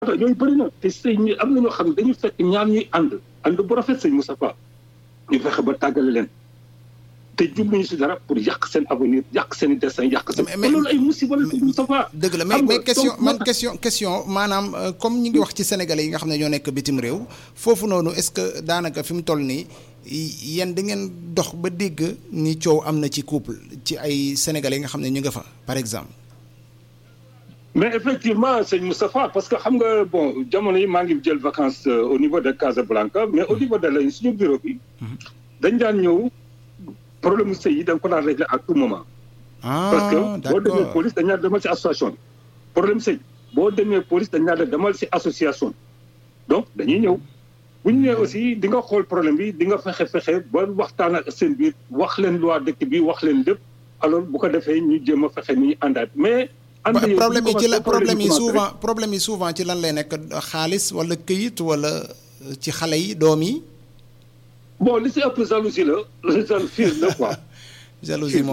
yooyu bëri na te sëy ñi am na ñoo xam ne dañuy fekk ñaar ñuy ànd bu rafet sëñ Moustapha ñu fexe ba tàggale leen te jubluñu si dara pour yàq seen avenir yàq seen destin yàq seen. mais loolu ay musiba la sëñ Moustapha. dëgg la mais question maanaam comme ñi ngi wax ci sénégalais yi nga xam ne ñoo nekk bitim réew foofu noonu est-ce que daanaka fi mu toll nii yéen da ngeen dox ba dégg ni coow am na ci couple ci ay sénégalais yi nga xam ne ñu nga fa par exemple. mais effectivement sëñ Moustapha parce que xam nga bon jamono yi maa ngi jël vacances au niveau de Casablanca mais au niveau de la suñu bureau bi. dañ daan ñëw problème mu sëy yi da nga ko daan régler à tout moment. parce que boo demee police dañ naan demal si association bi. problème sëy boo demee police dañ naan demal si association bi donc dañuy ñëw bu ñu ñëwee aussi di nga xool problème bi di nga fexe ba waxtaan ak seen biir wax leen loi dëkk bi wax leen lépp alors bu ko defee ñu jéem a fexe ni ñu àndaat mais. problème yi ci la problème yi souvent ci lan lay nekk xaalis wala këyit wala ci xale yi doom yi. bon li si ëpp jalousie la fiir la quoi. jalousie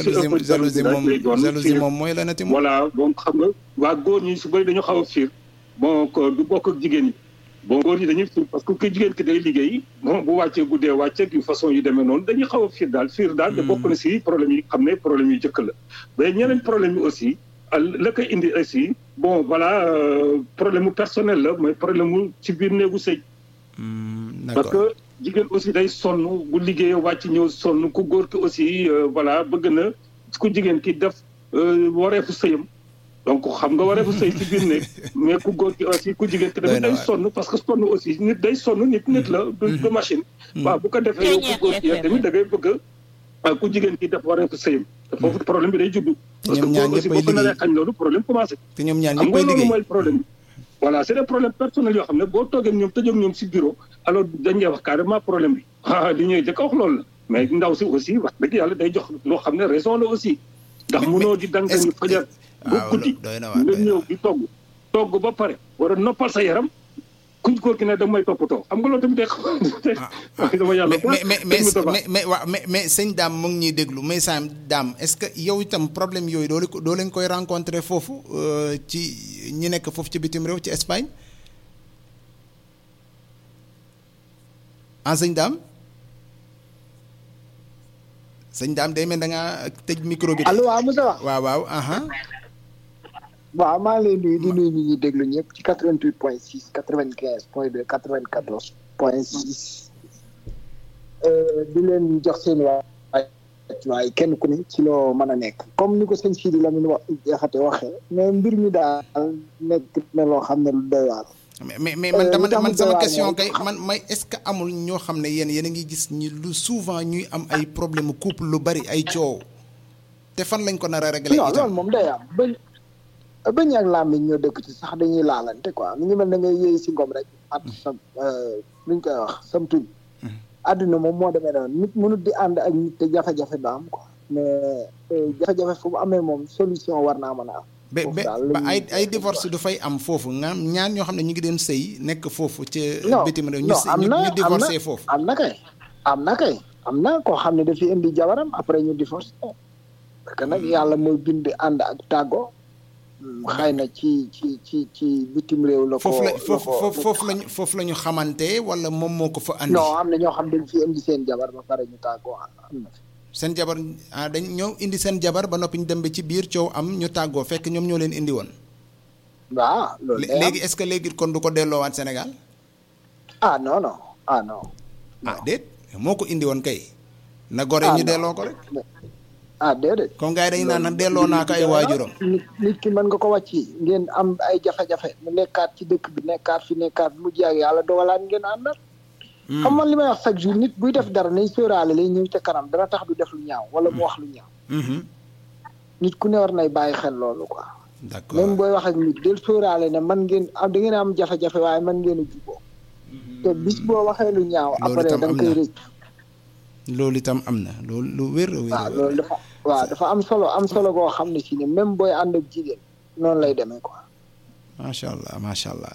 moom mooy la nati moom. voilà donc xam nga waa góor ñi su bëri dañu xaw a fiir bon du bokk ak jigéen ñi bon góor ñi dañuy fiir parce que ku jigéen ki day liggéey bon bu wàccee guddee wàcceeg yu façon yu demee noonu dañuy xaw a fiir daal te bokk na si problème yi xam ne problème yu jëkk la mais ñeneen problème yi aussi. la koy indi aussi bon voilà problème mu personnel la mooy problème mu ci biir néegu sëy parce que jigéen aussi day sonn bu liggéeyee wàcc ñëw sonn ku góor ki aussi voilà bëgg na ku jigéen ki def wareefu sëyam donc xam nga wareefu sëy ci biir néeg mais ku góor ki aussi ku jigéen ki tamit day sonn parce que sonn aussi nit day sonn nit la du machine waaw bu ko defee yow ku góor ki tamit da ngay bëgg ku jigéen ki def wareefu sëyam te foofu problème bi day juddu. parce que boo aussi boo ko naree xañ loolu problème commencé. te ñoom ñaar ñëpp ay liggéey xam nga loolu mooy problème bi. voilà c'est des problèmes personnels yoo xam ne boo toogee ñoom tëjoog ñoom si bureau alors dañ lay wax carrément problème bi li ñuy jëkk a wax loolu la mais ndaw si aussi wax dëgg yàlla day jox loo xam ne raison la aussi. ndax mënoo di danga ñu fajar. ba guddi nga ñëw di togg ba pare war a noppal sa yaram. kuñ góor ki ne da may toppatoo xam nga loolu tamit day dama yàlla mais sëñ Dame mu ngi ñuy déglu mais sëñ Dame est-ce que yow itam problème yooyu doo leen koy rencontrer foofu ci ñi nekk foofu ci bitim réew ci Espagne sëñ Dame day mel da ngaa tëj micro bi. allo waaw Moussa. waaw. waaw maa ngi lay nuyu di nuyu ñi ñuy déglu ñëpp ci 88.6 95.2 94.6 di leen jox seen waay kenn ku ne ci loo mën a nekk comme ni ko sëñ Sidi Lamine Jaxate waxee mais mbir mi daal nekk na loo xam ne lu doy waar. mais man sama question kay man may est-ce que amul ñoo xam ne yéen a ngi gis ñi lu souvent ñuy am ay problème couple lu bari ay coow te fan lañ ko nar a régler itam. non loolu moom day am bañ ak làmmiñ ñoo dëkk ci sax dañuy laalante quoi mi ngi mel na ngay yéey si ngom rek at sa luñ koy wax sam tuñ àdduna moom moo demee noonu nit mënut di ànd ak nit te jafe-jafe ba am quoi mais jafe-jafe fu mu amee moom solution war naa mën a am ba ay divorce du fay am foofu nga ñaan ñoo xam ne ñu ngi doon sëy nekk foofu ci bitim réew ñu divorcé foofu am na koo xam ne dafiy indi jabaram après ñu divorcé parce que nag yàlla mooy bind ànd ak tàggoo xëy na ci bitim réew la ko foofu la ñu xamante wala moom moo ko fa andi. non am na ñoo xam dañ fi indi seen jabar ba pare ñu tàggoo am na seen jabar dañ ñoo indi seen jabar ba noppi ñu dem ba ci biir coow am ñu tàggoo fekk ñoom ñoo leen indi woon. waaw loolu léegi est-ce que léegi kon du ko delloowaat Sénégal. non déet moo ko indi woon kay. na gore ñu delloo ko rek. déedéet. comme gars yi dañu naan delloo naa ko ay waajuram. nit ki mën nga ko wàcc ngeen am ay jafe-jafe mu nekkaat ci dëkk bi nekkaat mu jeex yàlla dogalaat ngeen àndal. xam man li may wax chaque jour nit buy def dara nañ sóoraale lay ñëw ca kanam dana tax du def lu ñaaw wala mu wax lu ñaaw. nit ku ne war nay bàyyi xel loolu quoi. d'accord même booy wax ak nit del sóoraale ne man ngeen am da ngeen am jafe-jafe waaye man ngeen a juboo. te bis boo waxee lu ñaaw. après da nga koy rëcc. loolu itam am na loolu lu wér. loolu dafa am solo goo xam ne si ne même booy ànd ak jigéen noonu lay demee quoi. macha allah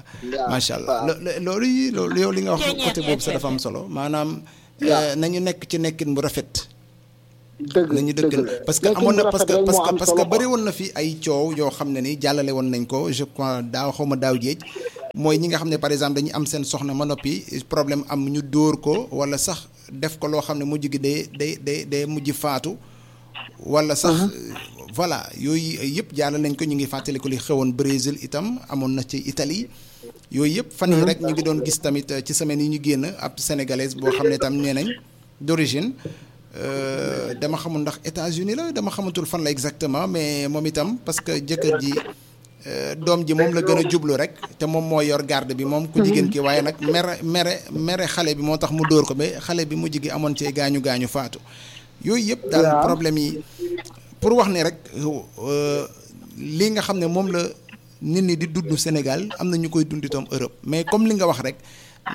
loolu yow li nga wax côté boobu sax dafa am solo maanaam. nañu nekk ci nekkin bu rafet. nañu dëggal parce que amoon na parce que bëri woon na fi ay coow yoo xam ne ni jàllale woon nañ ko je crois daaw xaw ma daaw jéej mooy ñi nga xam ne par exemple dañuy am seen soxna ma noppi problème am ñu dóor ko wala sax def ko loo xam ne mujj gi day mujj faatu wala sax voilà yooyu yëpp jàll nañ ko. ñu ngi fàttaliku li xewoon Brésil itam amoon na ci Italie yooyu yëpp fan yi rek ñu ngi doon gis tamit ci semaine yi ñu génn ab sénégalaise boo xam ne tam nee nañ d'origine dama xamul ndax États-Unis la dama xamatul fan la exactement mais moom itam parce que jëkkër ji doom ji moom la gën a jublu rek te moom moo yor garde bi moom ku jigéen ki waaye nag mere xale bi moo tax mu dóor ko ba xale bi mujj gi amoon ci gaañu faatu yooyu yëpp daal problème yi pour wax ne rek lii nga xam ne moom la nit ñi di dund Sénégal am na ñu koy dund itam Europe mais comme li nga wax rek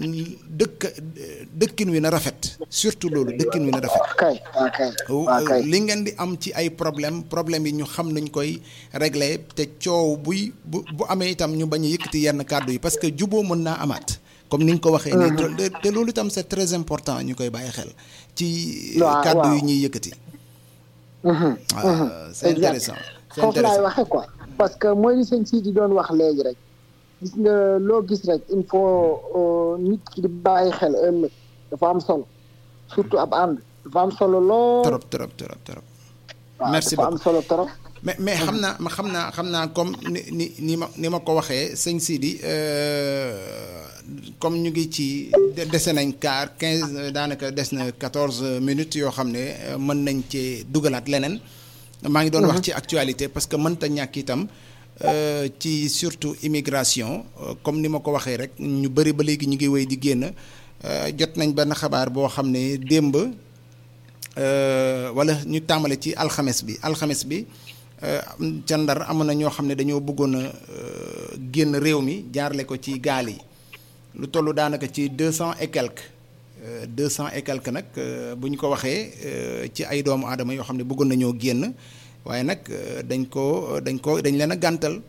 dëkkin wi na rafet surtout loolu dëkkin wi na rafet li ngeen di am ci ay problème yi ñu xam nañ koy régler te coow bu amee itam ñu bañ a yëkkati yenn kàddu yi parce que juboo mën naa amaat comme ni nga ko waxee nii te loolu itam c'est très important ñu koy bàyyi xel ci kàddu yi ñuy yëkkati c'est intéressant foofu laay waxee quoi parce que mooy li sëñ si di doon wax léegi rek gis nga loo gis rek il faut nit ki di bàyyi xel ëllëg dafa am solo surtout ab ànd dafa am solo lool. trop. merci beaucoup dafa am solo trop. mais xam naa comme ni ma ko waxee sëñ Sidi comme ñu ngi ci dese nañ 15 daanaka des na 14 minutes yoo xam ne mën nañ cee dugalaat leneen. maa ngi doon wax ci actualité parce que mënta ñàkk itam. ci surtout immigration comme ni ma ko waxee rek ñu bëri ba léegi ñu ngi wéy di génn jot nañ benn xabaar boo xam ne démb wala ñu tàmbale ci alxames bi ca Ndar amoon na ñoo xam ne dañoo bëggoon a génn réew mi jaarle ko ci gaal yi lu toll daanaka ci 200 et quelques nag bu ñu ko waxee ci ay doomu aadama yoo xam ne bëggoon nañoo génn waaye nag dañ leen a gàntal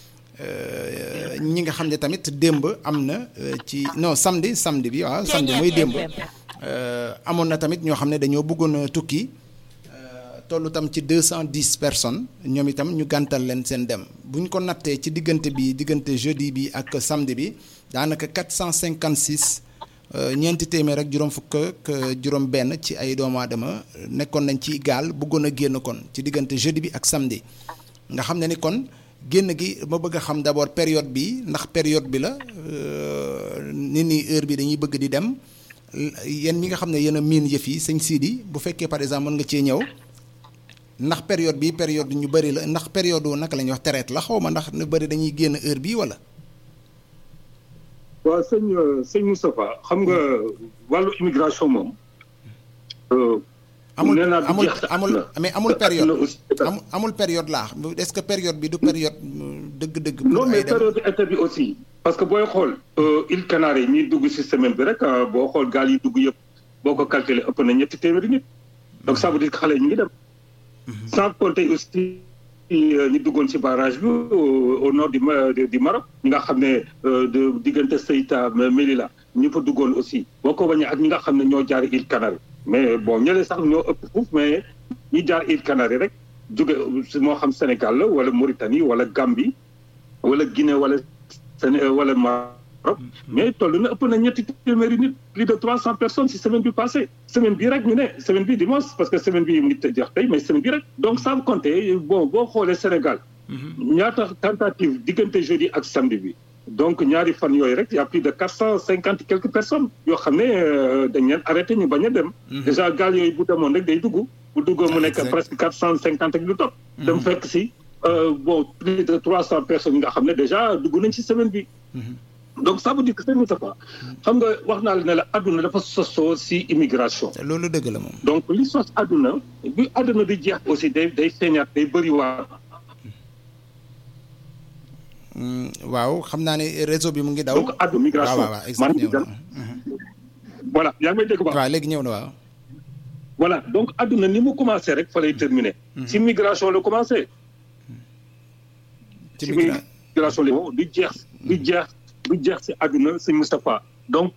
ñi nga xam ne tamit démb am na ci samedi bi waaw samedi mooy démb amoon na tamit ñoo xam ne dañoo bëggoon a tukki tollu tam ci 210 personnes ñoom itam ñu gàntal leen seen dem bu ñu ko nattee ci diggante jeudi bi ak samedi bi daanaka 456 ñeenti téeméer ak juróom fukk ak juróom benn ci ay doomu aadama nekkoon nañ ci gaal bëggoon a génn kon ci diggante jeudi bi ak samedi nga xam ne ni kon génn gi ma bëgg a xam d'abord période bi ndax période bi la nit ñi heure bi dañuy bëgg di dem yéen ñi nga xam ne yéen a miin yëf yi sëñ Sidi bu fekkee par exemple mën nga cee ñëw ndax période bi période ñu bëri la ndax période naka la ñuy wax traite la xaw ma ndax ñu bëri dañuy génn heure bii wala. waaw sëñ Moustapha xam nga wàllu immigration moom. amul période laa est-ce que période bi du période dëgg-dëgg. non mais période été bi aussi. parce que booy xool îles Canaries ñuy dugg ci semaine bi rek boo xool gaal yi dugg yëpp boo ko calculer ëpp na 300 nit donc ça veut dire que xale ñu ngi dem. sans compter aussi. ñu duggoon ci barrage bi au nord du Maroc ñi nga xam ne diggante Ceuta Melilla ñu fa duggoon aussi boo ko bañee ak ñi nga xam ne ñoo jaar îles Canaries mais bon ñële sax ñoo ëpp foofu mais ñi jaar îles Canaries rek jóge moo xam Sénégal la wala Mauritanie wala Gambie wala Guinée wala Maroc mais toll na ëpp na 300 nit plus de 300 personnes ci semaine bi passée semaine bii rek ñu ne semaine bi dimanche parce que semaine bi mu ngi jeex tey mais semaine bi rek donc sans compter bon boo xoolee Sénégal ñaata tentative diggante jeudi ak samedi bi donc ñaari fan yooyu rek y a plus de 450 quelques personnes yoo xam ne dañ leen arrêté ñu bañ a dem déjà gaal yooyu bu demoon rek day dugg bu duggoo mu nekk presque 450 ak lu topp dem fekk si bon plus de 300 personnes yi nga xam ne déjà dugg nañ ci semaine bi donc ça veut dire que c'est Moustapha xam nga wax naa la ne la àdduna dafa sosoo si immigration. loolu dëgg la moom. donc li sos àdduna bi àdduna di jeex aussi day feeñaat day bëri waar. waaw xam naa ne réseau bi mu ngi daw. donc àdduna migration man voilà yaa ngi may dégg ba. waaw léegi ñëw na waaw. voilà donc àdduna ni mu commencé rek fa lay terminer. si migration la commencé. ci migration la du jeex ci àdduna ci Moustapha donc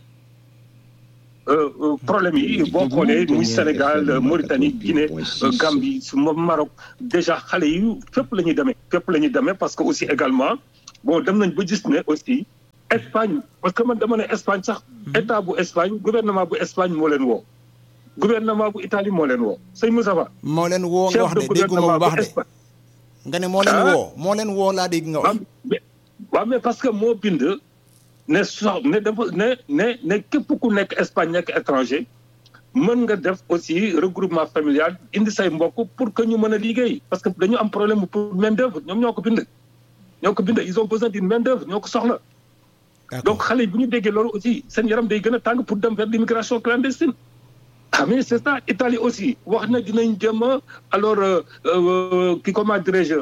problème yi boo xoolee muy Sénégal Mauritanie Guinée Gambie Maroc déjà xale yi fépp la ñuy demee parce que aussi également bon dem nañ ba gis ne aussi Espagne parce que man dama ne Espagne sax état bu Espagne gouvernement bu Espagne moo leen woo. gouvernement bu Italie moo leen woo sëñ Moustapha. moo leen woo nga wax de dégguma bu baax de. nga ne moo leen woo laa dégg nga wax. waaw mais parce que moo bind ne képp ku nekk Espagne nekk étranger mën nga def aussi regroupement familial indi say mbokk pour que ñu mën a liggéey parce que dañu am problème pour main d'œuvre ñoom ñoo ko bind. ils ont besoin d'une main d'œuvre ñoo ko soxla. donc xale yi bu ñu déggee loolu aussi seen yaram day gën a tàng pour dem vers l'immigration clandestine. ah mais c'est ça Italie aussi wax na dinañ jëm alors comment dirais-je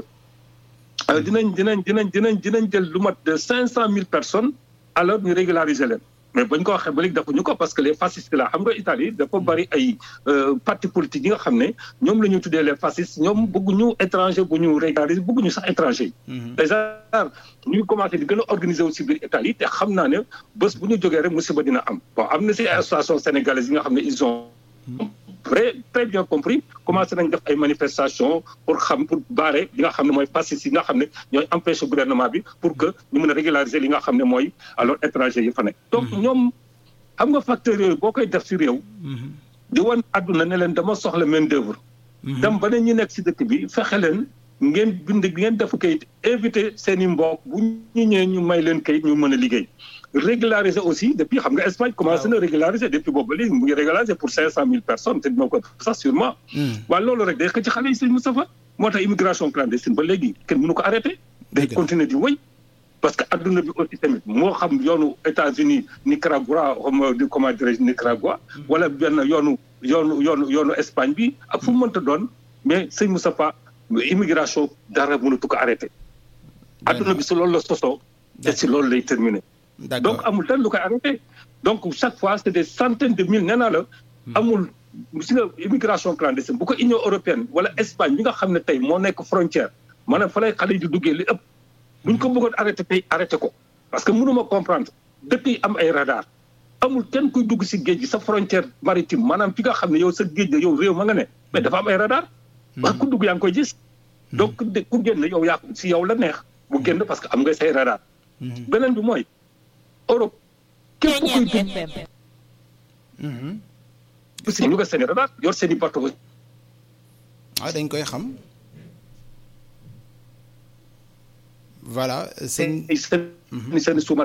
dinañ jël lu mat de 500,000 personnes alors ñu régulariser leen mais bañ ko waxee ba léegi defuñu ko parce que les fascistes là xam nga Italie dafa bari ay parti politique yi nga xam ne ñoom la ñu tuddee les fascistes ñoom bëgguñu étranger bu ñu régulariser bëgguñu sax étranger yi. déjà ñu ngi commencé di gën a organiser aussi biir Italie te xam naa ne bés bu ñu jógee rek musiba dina am bon am na si association sénégalaise yi nga xam ne ils ont très bien compris commencé nañ def ay manifestations pour barrer li nga xam ne mooy fascistes yi nga xam ne ñooy empêcher gouvernement bi pour que ñu mën a régulariser li nga xam ne mooy alors étranger yi fa nekk. donc ñoom xam nga facteurs yooyu boo koy def si réew. di wan àdduna ne leen dama soxla main d'œuvre. dem ba ne ñu nekk si dëkk bi fexe leen ngeen def kayit invité seen i mbokk bu ñu ñëwee ñu may leen kayit ñu mën a liggéey. régulariser aussi depuis xam nga Espagne commencé na régulariser depuis boobu ba léegi mu ngi régulariser pour 500,000 personnes te dina ko sax sûrement. waaye loolu rek day xëcc xale yi sëñ Moustapha moo tax immigration clandestine ba léegi kenn mënu ko arrêté. day continuer di wëy parce que adduna bi aussi tamit moo xam yoonu États-Unis Nicaragua comment dirais-je Nicaragua. wala benn yoonu Espagne bi ak fu mu mënta doon mais sëñ Moustapha immigration dara mënatu ko arrêté. adduna bi si loolu la sosoo te si loolu lay terminer. donc amul tan lu koy arrêté donc chaque fois c'est des centaines de mille nee naa la amul si nga immigration clandestine bu ko Union européenne wala Espagne bi nga xam ne tey moo nekk frontière maanaam fa lay xale yi di duggee li ëpp bu ñu ko bëggoon arrêté tey arrêté ko parce que mënuma comprendre dëkk yi am ay radar amul kenn kuy dugg si géej gi sa frontière maritime maanaam fi nga xam ne yow sa géej la yow réew ma nga ne mais dafa am ay radar wax ku dugg yaa ngi koy gis donc ku génn yow yaa si yow la neex bu génn parce que am nga say radar beneen bi mooy Europe képp kuy dugg parce que ñu nga seen i radar yor seen i bateau dañ koy xam voilà seen suma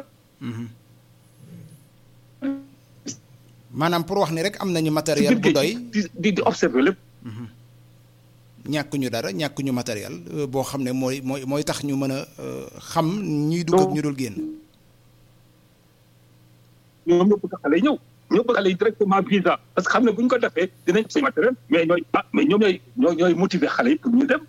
maanaam pour wax ni rek am nañu matériel bu doy di observer lépp ñàkkuñu dara ñàkkuñu matériel boo xam ne mooy tax ñu mën a xam ñuy dugg ak ñu dul génn ñoom ñoo bëgg xale yi ñoo bëgg xale yi directement visa parce que xam ne bu ñu ko defee dinañ si matériel mais ñoom ñooy motiver xale yi pour ñu dem.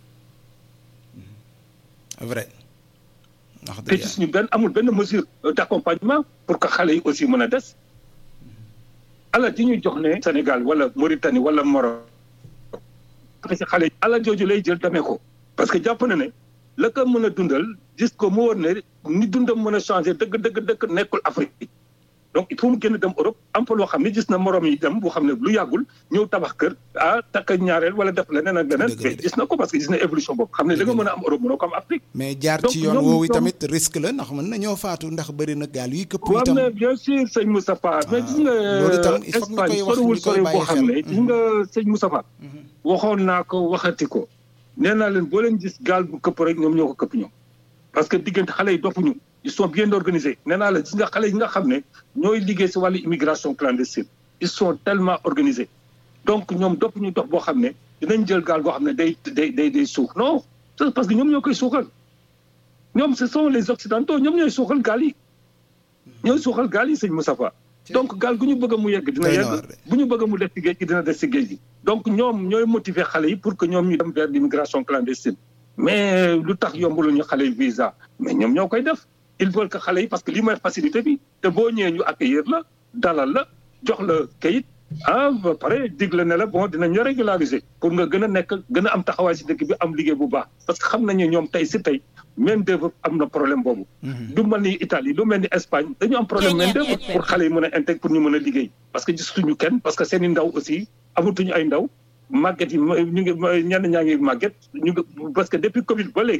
vrai. wax dëgg yàlla te suñu amul benn mesure d'accompagnement pour que xale yi aussi mën a des. alal ji ñuy jox ne Sénégal wala Mauritanie wala Maroc parce que xale yi alal jooju lay jël demee ko parce que jàpp na ne la ko mën a dundal gis ko mu woon ne ni dundam mën a changer dëgg nekkul Afrique. donc il faut mu génn dem Europe am fa loo xam ne gis na morom yi dem boo xam ne lu yàggul ñëw tabax kër takk ñaareel wala def leneen ak leneen mais gis na ko parce que gis na évolution boobu xam ne da nga mën a am Europe mënoo ko am Afrique mais jaar ci yoon woowu tamit risque la ndax mën na ñoo faatu ndax bëri na gaal yuy këpp itam mais bien sûr sëñ Moustapha mais gis nga loolu itam il faut ñu koy wax ñu koy bàyyi xel boo xam ne gis nga sëñ Moustapha waxoon naa ko waxati ko nee naa leen boo leen gis gaal bu këpp rek ñoom ñoo ko këpp ñoom parce que diggante xale yi doppuñu ils sont bien organisés nee naa la gis nga xale yi nga xam ne ñooy liggéey si wàllu immigration clandestine ils sont tellement organisés donc ñoom dopp ñu dox boo xam ne dinañ jël gaal goo xam ne day suux non c'est parce que ñoom ñoo koy suuxal ñoom ce sont les occidentaux ñoom ñooy suuxal gaal yi ñooy suuxal gaal yi sëñ Moustapha donc gaal gu ñu bëgg mu yegg dina yegg bu ñu bëgg mu des ci géej gi dina des ci géej gi donc ñoom ñooy motiver xale yi pour que ñoom ñu dem vers l'immigration clandestine mais lu tax yombulu ñu xale yi visa mais ñoom ñoo koy def ils veulent que xale yi parce que lii mooy facilité bi te boo ñëwee ñu accueillir la dalal la jox la kayit ba pare digle ne la bon dinañ la régulariser pour nga gën a am taxawaay si dëkk bi am liggéey bu baax parce que xam nañu ñoom tey si tey main d'œuvre am na problème boobu. du mel ni Italie lu mel ni Espagne dañu am problème main d'œuvre pour xale yi mën a intégrer pour ñu mën a liggéey parce que gisatuñu kenn parce que seen i ndaw aussi amatuñu ay ndaw màgget yi ñu ngi ñenn ñaa ngi màgget parce que depuis Covid ba léegi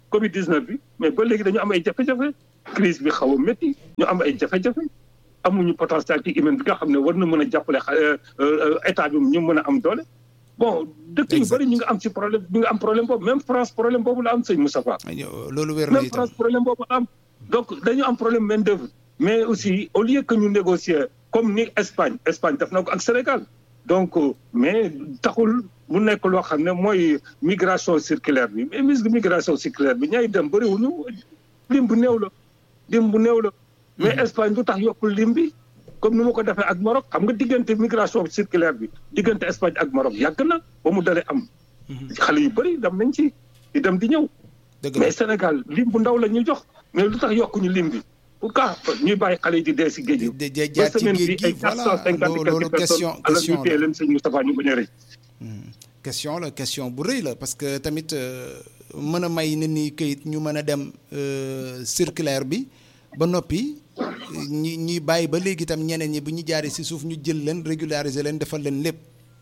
Covid 19 bi mais ba léegi dañu am ay jafe-jafe crise bi xaw a métti ñu am ay jafe-jafe amuñu potentialité humaine bi nga xam ne war na mën a jàppale état bi ñu mën a am doole. bon dëkk yu bëri ñu nga am ci problème bi nga am problème boobu même France problème boobu la am sëñ Moustapha. loolu wér na même France problème boobu la am. donc dañu am problème main d'œuvre mais aussi au lieu que ñu négocier comme ni Espagne def na ko ak Sénégal donc mais taxul mu nekk loo xam ne mooy migration circulaire bi mais migration circulaire bi ñay dem bëriwuñu lim bu néew la. mais Espagne du tax yokkul lim bi. comme ni ma ko defee ak Maroc xam nga diggante migration circulaire bi diggante Espagne ak Maroc yàgg na ba mu dalee am. xale yu bëri dem nañ ci di dem di ñëw. mais Sénégal lim bu ndaw la ñuy jox mais lu tax yokkuñu lim bi pourquoi ñuy bàyyi xale yi di dee si géej gi. jaar ci géej gi voilà loolu question la leen sëñ Moustapha ñu bañ a rëy. question bu rëy la parce que tamit mën a may nit ñi këyit ñu mën a dem circulaire bi ba noppi. ñuy bàyyi ba léegi itam ñeneen ñi bu ñu jaaree ci suuf ñu jël leen régulariser leen defal leen lépp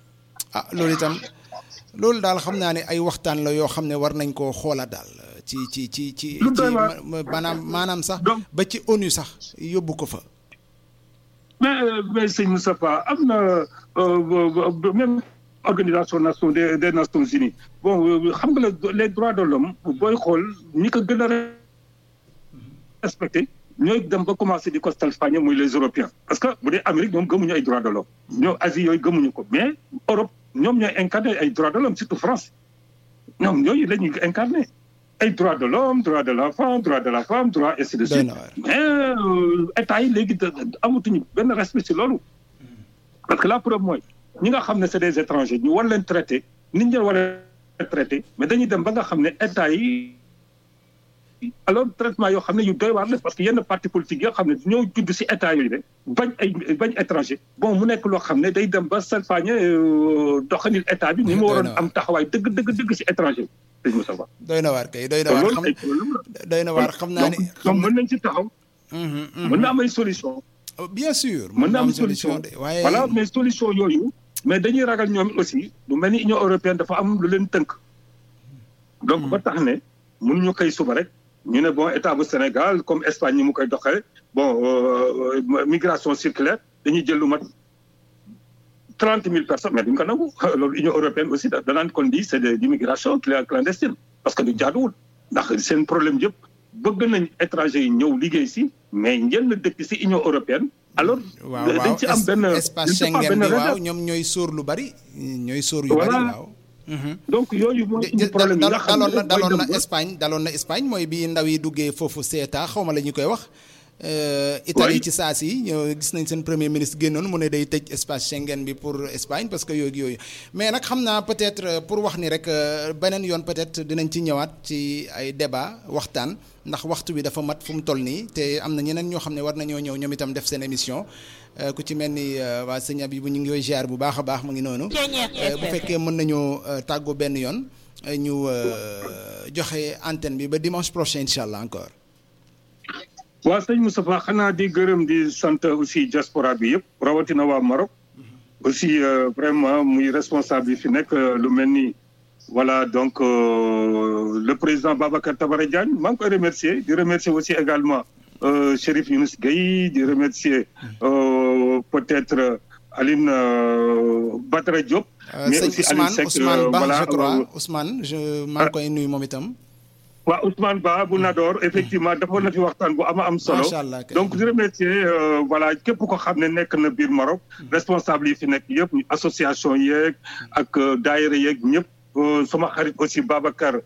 loolu daal xam naa ne ay waxtaan la yoo xam ne war nañ koo xoolaat daal ci maanaam sax ba ci ONU sax yóbbu ko fa. mais sëñ Moustapha am na même organisation des Nations Unies bon xam nga les droits de l'homme booy xool ñi ko gën a respecté. ñooy dem ba commencé di ko salfaañe muy les Européens parce que bu dee Amérique ñoom gëmuñu ay droits de l'homme ñoom Asie yooyu gëmuñu ko mais Europe ñoom ñooy incarné ay droits de l'homme surtout France ñoom yooyu la ñuy incarné ay droits de l'homme droits de l'enfant droits de la femme droits ainsi de suite mais état yi léegi amatuñu benn respect ci loolu parce que la preuve mooy ñi nga xam ne c'est des étrangers ñu war leen traité nit ñi war a traité mais dañuy dem ba nga xam ne état yi alors traitement yoo xam ne yu doy waar la parce que yenn parti politique yoo xam ne ñoo judd ci état yooyu de bañ étranger bon mu nekk loo xam ne day dem ba salfaañe doxalin état bi ni mu waroon am taxawaay dëgg ci étranger dañ mu sawa doy na waar xam naa ne donc mën nañ ci taxaw mën na am ay solution bien sûr mën na am solution waaye voilà mais solution yooyu mais dañuy ragal ñoom aussi lu mel ni Union européenne dafa am lu leen tënk donc ba tax ne mënuñu koy suba rek ñu ne bon état bu Sénégal comme Espagne ni mu koy doxee bon migration circulaire dañuy jël lu mat 30 000 personnes mais duñ ko nangu loolu Union européenne aussi danaan kon di c'est de l'immigration clandestine parce que du jaaduwul ndax seen problème yëpp bëgg nañ étranger yi ñëw liggéey si mais njël na dëkk si Union européenne alors dañ ci am benn espace Schengen bi waaw ñoom ñooy sóor lu bari ñooy sóor yu bari waaw donc yooyu mooy problème yi nga xam ne daloon na Espagne mooy bi ndaw yi duggee foofu CETA xaw ma la ñu koy wax. Italie ci saa si gis nañ seen premier ministre génnoon mu ne day tëj espace Schengen bi pour Espagne parce que yooyu mais nag xam naa peut-être pour wax ni rek beneen yoon peut-être dinañ ci ñëwaat ci ay débat waxtaan ndax waxtu bi dafa mat fu mu toll nii te am na ñeneen ñoo xam ne war nañoo ñëw ñoom itam def seen émission. ku ci mel ni waa sëñ bi bu ñu ngi koy ziar bu baax a baax mu ngi noonu bu fekkee mën nañoo tàggoo benn yoon ñu joxe antenne bi ba dimanche prochain incha allah encore. waaw sëñ Moustapha xanaa di gërëm di sant aussi diaspora bi yëpp rawatina waa Maroc aussi vraiment muy responsable yi fi nekk lu mel ni voilà donc le président Babacar Tabara Diagne maa ngi koy remercier di remercier aussi également Chérif Younous Gueye di remercier peut-être Aline Badara Diop. mais aussi Ousmane Ba je crois Ousmane maa ngi koy nuyu moom itam. waaw Ousmane Ba bu Nador effectivement defoon na fi waxtaan bu am solo. macha allah donc di remercier voilà képp ko xam ne nekk na biir Maroc. responsable yi fi nekk yëpp association yeeg ak daayira yeeg ñëpp. sama xarit aussi Babacar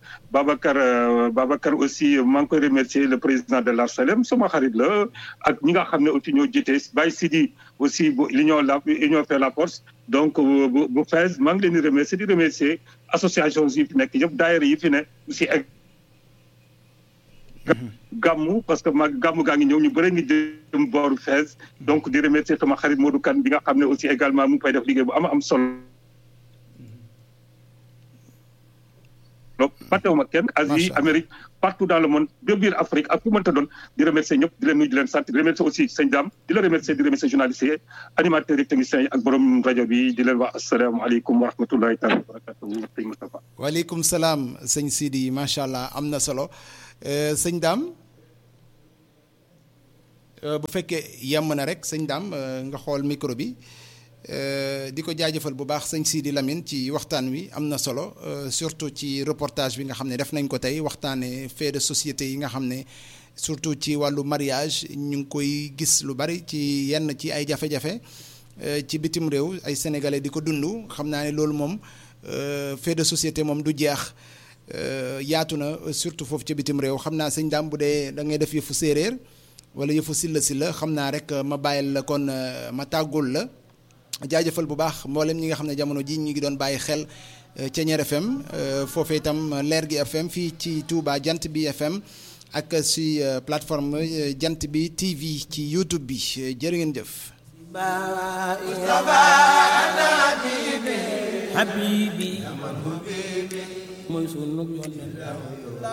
aussi maa ngi koy remercier le président de l'Arcelem sama xarit la ak ñi nga xam ne aussi ñoo jiite Baye Sidi aussi bu Union fait la force donc bu Fès maa ngi leen di remercier association yi fi nekk yëpp daayira yi fi ne aussi ak gàmmu parce que gàmmu gaa ngi ñëw ñu bëri ngi jëm booru Fès donc di remercier sama xarit Modou Kane bi nga xam ne aussi également mu ngi fay def liggéey bu am solo donc fàttewuma kenn Asie Amérique partout dans le monde ba biir Afrique ak fu mënta doon di remercier ñëpp di leen nuyu di leen sant di remercier aussi sëñ Dame di la remercier di remercier journalistes yi animateurs yi techniciens yi ak borom rajo bi di leen wax asalaamaaleykum wa rahmatullahi taala wa barakatuhu sëñ Moustapha. waaleykum salaam sëñ Sidi macha allah am na solo sëñ Dame bu fekkee yem na rek sëñ Dame nga xool micro bi. di ko jaajëfal bu baax sëñ Sidi Lamine ci waxtaan wi am na solo surtout ci reportage bi nga xam ne def nañ ko tey waxtaanee fait de société yi nga xam ne surtout ci wàllu mariage ñu ngi koy gis lu bari ci yenn ci ay jafe-jafe ci bitim réew ay sénégalais di ko dund xam naa ne loolu moom fait de société moom du jeex yaatu na surtout foofu ci bitim réew xam naa sëñ Dame bu dee da ngay def yëfu séeréer wala yëfu silla xam naa rek ma bàyyil la kon ma tàggul la. jaajëfal bu baax mboolem ñi nga xam ne jamono ji ñu ngi doon bàyyi xel Thiéniere FM foofee itam Leer gi FM fii ci Touba Jant bi FM ak si plateforme Jant bi TV ci YouTube bi jërë ngeen jëf. Habibi mooy sunu yoon